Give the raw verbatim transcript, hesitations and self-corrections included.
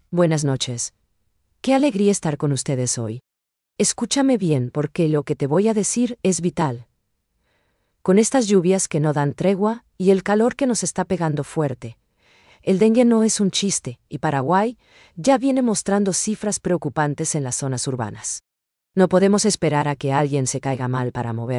Buenas noches. Qué alegría estar con ustedes hoy. Escúchame bien porque lo que te voy a decir es vital. Con estas lluvias que no dan tregua y el calor que nos está pegando fuerte, el dengue no es un chiste y Paraguay ya viene mostrando cifras preocupantes en las zonas urbanas. No podemos esperar a que alguien se caiga mal para mover